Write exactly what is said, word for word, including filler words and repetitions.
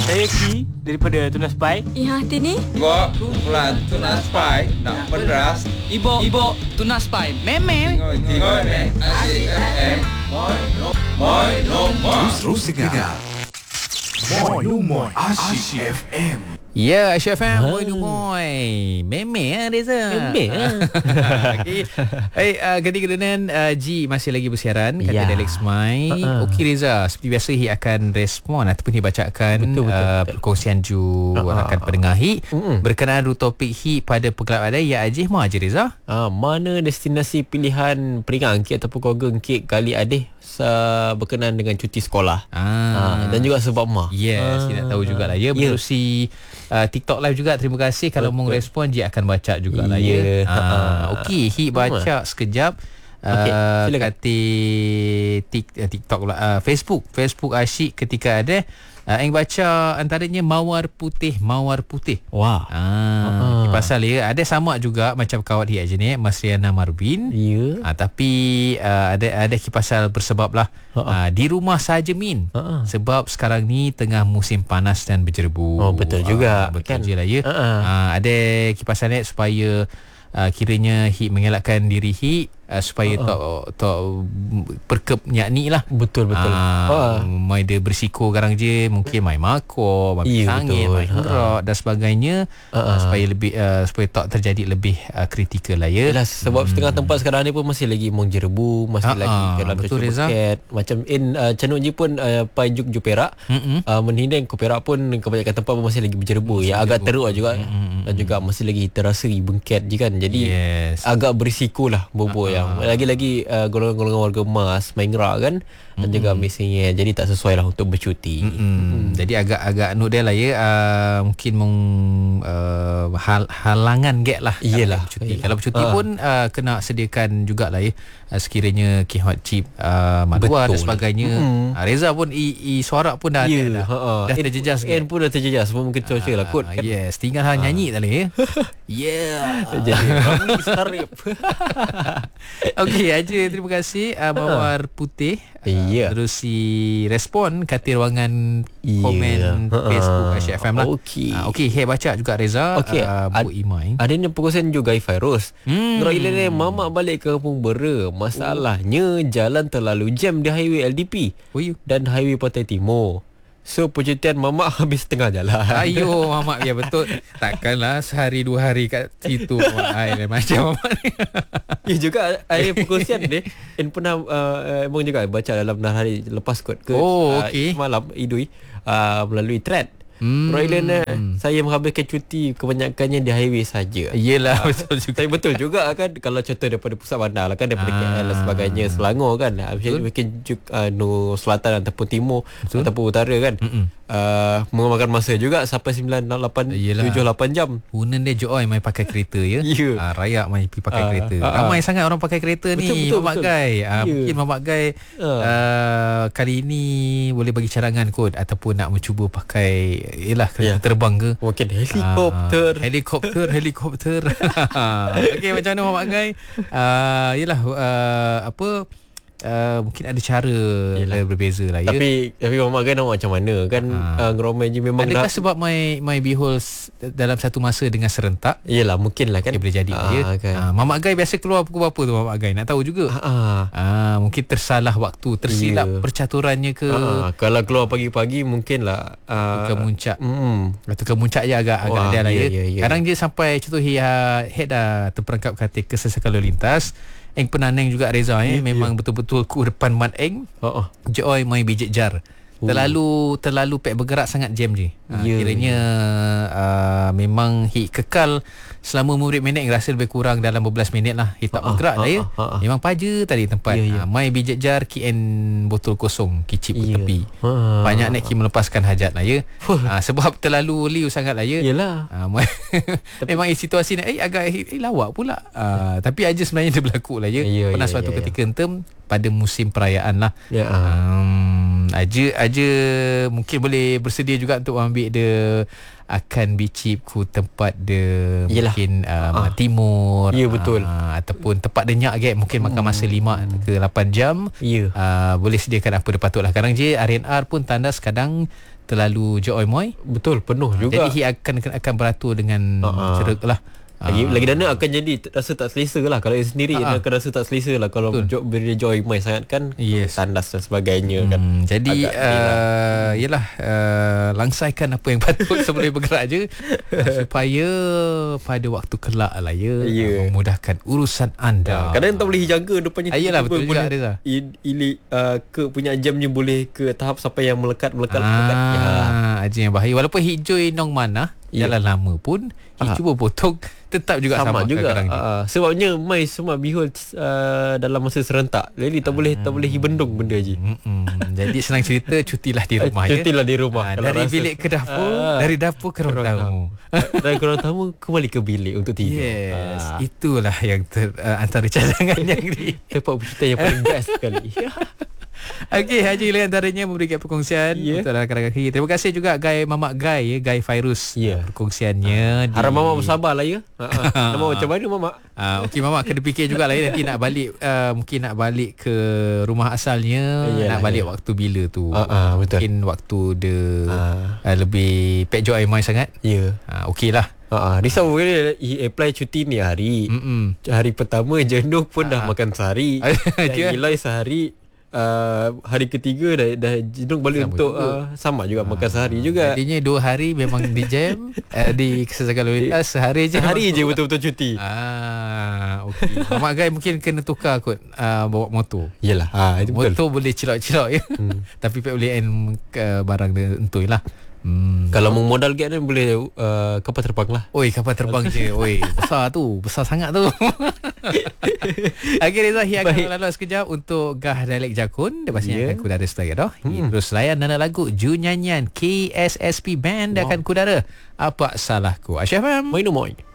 Saya Ki daripada Tunas Pai. Yang hati ni Ibu, kumpulan Tunas Pai nak peras. Ibu, ibu, Tunas Pai. Meme. Tengok, tengok ni. Asyik F M. Moi, no, moi, no, moi. Terus dengar Moi no moi Asyik F M. Ya, Asyik F M. Moi no moi. Meme ah Reza. Meme ah. Okey. Hai, uh, ketika kedudukan uh, G masih lagi bersiaran kata Ya. Alex Mai. Uh-uh. Okey Reza, seperti biasa Hi akan respon ataupun Hi bacakan Betul, betul, uh, betul. perkongsian Ju Uh-uh. akan pendengar Hi Mm-mm. berkenaan dengan topik Hi pada perkelab ada ya Ajih mau aja Reza. Ah, mana destinasi pilihan peringkat angkit ataupun keluarga angkit kali adik uh, berkenaan dengan cuti sekolah. Ah, dan juga sebab mah. Yes, kita nak tahu jugalah ya. Menerusi uh, TikTok live juga. Terima kasih kalau mau respon Ji akan baca jugalah ya. Ya. Ah, okey, Hi baca sekejap. Okey, Uh, silakan. kata tik, uh, TikTok pula uh, Facebook Facebook asyik ketika ada uh, yang baca antaranya mawar putih mawar putih. Wah. Ah, uh-huh. Pasal ya ada sama juga macam kawan dia je ni Mas Riana Marbin. Ya. Ah, tapi uh, ada ada pasal bersebab lah Ha-ha. uh, di rumah saja Min. Ha-ha. Sebab sekarang ni tengah musim panas dan berjerebu. Oh, betul juga, Ah, betul kan? je lah ya. Ha-ha. Ah, ada kipasan ni supaya uh, kiranya Hi mengelakkan diri Hi uh, supaya Ha-ha. tak tak perkep nyakni lah. Betul betul. Ah, mai dia bersiko garang je mungkin mai mako, mai Ya, sangit, betul. mai gerak dan sebagainya Ha-ha. uh, supaya lebih uh, supaya tak terjadi lebih uh, kritikal lah ya. Yelah, sebab hmm. setengah tempat sekarang ni pun masih lagi mengjerebu, masih Ha-ha, lagi dalam betul, cuaca Reza. bukit. Macam in uh, Canuk je pun uh, Pai Juk Ju Perak. Mm-mm. Uh, menhindang ke Perak pun kebanyakan tempat pun masih lagi berjerebu. Ya agak teruk lah juga. Mm-mm. Dan juga masih lagi terasa bengket je kan. Jadi Yes. agak berisiko lah bobo Ha-ha. yang lagi-lagi uh, golongan-golongan warga emas main gerak kan. Dan juga misalnya jadi tak sesuai lah untuk bercuti. Hmm. Jadi agak-agak nu dia lah ya uh, mungkin meng uh, hal, halangan gap lah. Iyalah. Kalau bercuti, Iyalah. kalau bercuti Ah. pun uh, kena sediakan jugalah ya uh, sekiranya kihot chip uh, maluar dan Betul. sebagainya. Mm-mm. Uh, Reza pun i, i suara pun dah ada Ya, dah. ha-ha. Dah N- terjejas N pun dah terjejas. Semua mungkin cuaca lah kot. Ah, yes, tinggal hal nyanyi tadi ya. Yeah. Jadi kami sarip. Okey, aja terima kasih uh, mawar putih. Uh, Ya. Terus si respon kata ruangan Ya. komen Ha-ha. Facebook Asyik F M lah. Okey. Uh, Okey, hey baca juga Reza. Okey, uh, Bu ad- Imai. Ada ni perkongsian juga Gai Fairuz. Hmm. Gerak ilan ni mamak balik ke Kampung Bera. Masalahnya jalan terlalu jam di highway L D P Oh you. dan highway Pantai Timur. So percutian mamak habis tengah jalan. Ayo mamak ya betul. Takkanlah sehari dua hari kat situ mamak air macam mamak ni. Ya juga ada perkongsian ni. En pernah uh, emang juga baca dalam hari lepas kot ke Oh, uh, okey. semalam Idui uh, melalui thread. Hmm. Roylan hmm. saya menghabiskan cuti kebanyakannya di highway saja. Yelah betul juga. Tapi betul juga kan kalau contoh daripada pusat bandar lah kan daripada Ah. K L dan sebagainya Selangor kan mungkin mungkin uh, no selatan ataupun timur Betul. ataupun utara kan Mm-mm. uh, memakan masa juga sampai sembilan lapan Yelah. tujuh lapan jam. Punan dia joy main pakai kereta ya. Ya. Ah, rayak main pergi pakai Ah, kereta. ah, Ramai sangat orang pakai kereta Betul, ni betul, Mamak betul. Gai. Ah, Ya. mungkin Mamak Gai Ah. uh, kali ini boleh bagi cadangan kot ataupun nak mencuba pakai yalah kereta Ya. terbang ke. Mungkin helikopter. Ah, helikopter helikopter. Okey macam mana Mamak Gai? Uh, yalah uh, apa Uh, mungkin ada cara Yelah. berbeza lah ya. Tapi tapi Mamak Gai nak buat macam mana kan Ah. uh, Ngeromai je memang Adakah dah. sebab my my behold dalam satu masa dengan serentak? Yelah mungkin lah kan. Okay, boleh jadi Ah, ya. kan. Ah, Mamak Gai biasa keluar pukul berapa tu Mamak Gai? Nak tahu juga. Ah, Ah, mungkin tersalah waktu, tersilap Ya. percaturannya ke ah, kalau keluar pagi-pagi mungkin lah uh, ke muncak. mm, Atau ke muncak je agak agak Wah, ada lah ya. ya, ya, ya. Kadang je sampai contoh ya head dah terperangkap kata kesesakan lalu lintas. Eng pernah neng juga Reza eh Ya, memang betul-betul ku depan mat eng. oh, oh. Joy mai bijik jar. Terlalu terlalu pek bergerak sangat jam je. Ha, Ya, kiranya uh, memang hi kekal selama murid minit rasa lebih kurang dalam beberapa minit lah. Hi tak Ah, bergerak ah, lah ya. ah, ah, ah. Memang paja tadi tempat. Ya, ya. Ha, mai bijik jar K N botol kosong kicip ke Ya. tepi. Ah. Banyak nak ki melepaskan hajat lah ya. Ha, sebab terlalu liu sangat lah ya. Yelah. Ha, mai- memang eh, situasi ni eh agak eh, eh, lawak pula. Ha, tapi aja sebenarnya dia berlaku lah ya. Ya, Pernah ya, suatu ya, ya. ketika entam pada musim perayaan lah. Ya. Um, aja aja mungkin boleh bersedia juga untuk ambil dia akan bicip ku tempat dia Yelah. mungkin uh, Ah. timur. Ya, betul. Uh, ataupun tempat denyak ke mungkin makan masa lima ke lapan jam. Ya. Uh, boleh sediakan apa dia patutlah. Kadang je R and R pun tandas kadang terlalu joy moy. Betul, penuh juga. Jadi ia akan akan beratur dengan Ah. ceruk lah. Lagi, Ah. lagi dana akan jadi t- rasa tak selesa lah. Kalau dia sendiri Ha-ha. dia akan rasa tak selesa lah. Kalau Betul. jo- bila dia joy main sangat kan, Yes. tandas dan sebagainya kan. Hmm, jadi Agak ni lah. uh, yelah uh, langsaikan apa yang patut sebelum bergerak je uh, supaya pada waktu kelak lah ya, Ya. uh, memudahkan urusan anda. Kadang tak boleh jaga depannya. Ah, yelah, tiba-tiba betul juga, boleh Reza. i- ili uh, ke punya jamnya boleh ke tahap sampai yang melekat melekat melekat. Ya. Ah, aja yang bahaya. Walaupun hijau nong mana Ya. jalan lama pun hijau berpotong tetap juga sama, sama juga. kadang-kadang. Uh, sebabnya mai semua behold uh, dalam masa serentak. Jadi tak boleh tak boleh hibendung benda je. Mm-mm. Jadi senang cerita cutilah di rumah ya. Cutilah di rumah. Ah, Kalau dari rasa- bilik ke dapur, Ah. dari dapur ke ruang tamu. Dan korang tamu kembali ke bilik untuk tidur. Yes, Ah. itulah yang ter, uh, antara cadangan yang di. Tempat bercerita yang paling best sekali. Okey, Haji Ilai antaranya memberikan perkongsian Ya. untuk rakan-rakan kita. Terima kasih juga Guy Mamak Guy ya, Guy Fairuz. Ya. Perkongsiannya. Harap Mamak bersabar lah ya. Ha, ha. Nama macam mana Mamak? Ah, okey Mamak kena fikir jugalah ya, nanti nak balik uh, mungkin nak balik ke rumah asalnya, Yalah, nak balik ya. waktu bila tu. Ah, ah, betul. Mungkin waktu dia Ah. uh, lebih pek joy mai sangat. Ya. Ah, okeylah. Ha, ha. Risau dia apply cuti ni hari. Mm-mm. Hari pertama jenuh pun dah Ah. makan sehari. Dia- Dan Ilai sehari. Uh, hari ketiga dah, dah jenuh balik Sama untuk juga. uh, sama juga makan sehari juga. Jadinya dua hari memang di jam uh, di kesesakan lalu lintas, sehari je. Sehari je betul-betul cuti. Ah, okey. Mamak Guy mungkin kena tukar kot uh, bawa motor. Yalah. Ha, itu betul. Motor boleh cilok-cilok ya. Hmm. Tapi pek boleh end uh, barang dia entui lah. Hmm. Kalau mau modal gap ni boleh uh, kapal terbang lah. Oi, kapal terbang je. Oi, besar tu. Besar sangat tu. Okey Reza, Hi akan lalu sekejap untuk Gah Dialek Jakun. Dia pastinya Ya. akan kudara setelah itu. Hmm. Terus layan nana lagu Ju Nyanyian K S S P Band wow. akan kudara. Apa salahku? Asyaf M. Main no more.